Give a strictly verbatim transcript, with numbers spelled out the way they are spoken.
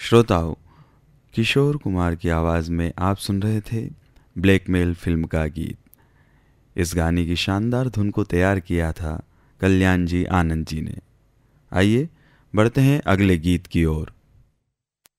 श्रोताओं, किशोर कुमार की आवाज़ में आप सुन रहे थे ब्लैकमेल फिल्म का गीत। इस गाने की शानदार धुन को तैयार किया था कल्याण जी आनंद जी ने। आइए बढ़ते हैं अगले गीत की ओर।